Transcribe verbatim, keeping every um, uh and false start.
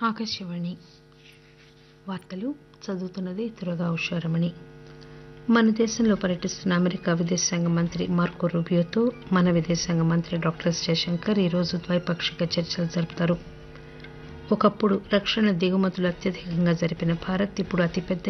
ఆకాశవాణి వార్తలు చదువుతున్నది దుర్గా ఉషారమణి. మన దేశంలో పర్యటిస్తున్న అమెరికా విదేశాంగ మంత్రి మార్కో రూబియోతో మన విదేశాంగ మంత్రి డాక్టర్ ఎస్ జయశంకర్ ఈరోజు ద్వైపాక్షిక చర్చలు జరుపుతారు. ఒకప్పుడు రక్షణ దిగుమతులు అత్యధికంగా జరిపిన భారత్ ఇప్పుడు అతిపెద్ద